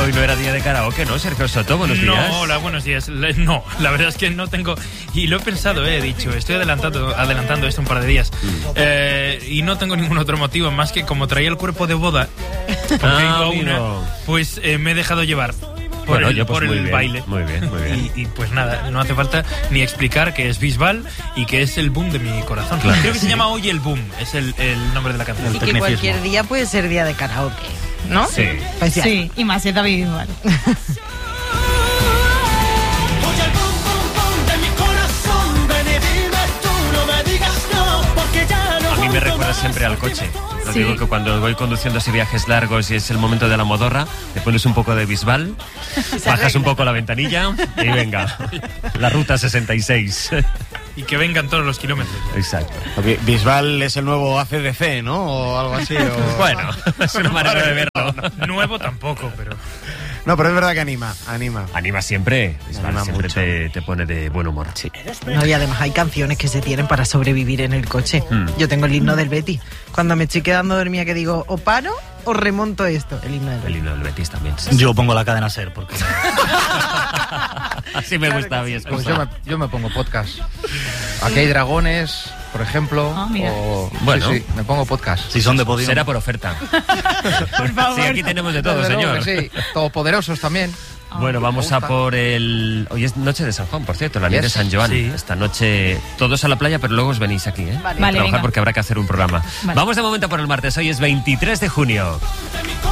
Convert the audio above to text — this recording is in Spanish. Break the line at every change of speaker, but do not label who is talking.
hoy no era día de karaoke, ¿no, Sergio Soto? Buenos días.
No, hola, buenos días. No, la verdad es que no tengo... Y lo he pensado, he dicho, estoy adelantando esto un par de días. Y no tengo ningún otro motivo más que como traía el cuerpo de boda, porque iba a una, pues me he dejado llevar por el baile.
Muy bien.
Y pues nada, no hace falta ni explicar que es Bisbal y que es el boom de mi corazón.
Claro,
creo que se llama Hoy el Boom, es el nombre de la canción.
Y que cualquier día puede ser día de karaoke, ¿no?
Sí.
Pues ya.
Sí, y más si es David Bisbal.
A mí me recuerda siempre al coche. Lo digo que cuando voy conduciendo así viajes largos y es el momento de la modorra, le pones un poco de Bisbal, bajas un poco la ventanilla y venga, la ruta 66.
Y que vengan todos los kilómetros.
Exacto.
Bisbal es el nuevo ACDC, ¿no? O algo así.
Bueno, es una manera de verlo.
Nuevo tampoco, pero...
No, pero es verdad que anima.
Anima siempre. Bisbal
Anima
siempre
mucho.
te pone de buen humor. Sí.
No, y además hay canciones que se tienen para sobrevivir en el coche. Yo tengo el himno del Betis. Cuando me estoy quedando dormida que digo, o paro o remonto esto. El himno del Betis.
El himno del Betis también.
Yo pongo la cadena SER porque...
Así me gusta a mí
Pues
escuchar.
yo me pongo podcast. Aquí hay dragones, por ejemplo.
Ah, mira.
Bueno.
Sí, me pongo podcast.
Si son de podio.
Será por oferta.
Por favor.
Sí, aquí tenemos de todo,
Desde luego
señor.
que sí, todopoderosos también.
Bueno, vamos a por el... Hoy es noche de San Juan, por cierto, la noche de San Joan.
Sí.
Esta noche todos a la playa, pero luego os venís aquí, ¿eh?
Vale.
A trabajar
venga.
porque habrá que hacer un programa.
Vale.
Vamos de momento por el martes, hoy es 23 de junio.